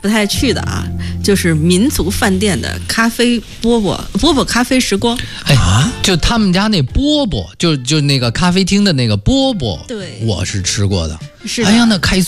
不太去的啊，就是民族饭店的咖啡饽饽咖啡时光。 哎，就他们家那饽饽，就那个咖啡厅的那个饽饽， 对， 我是吃过的。 是的。 哎呀，那开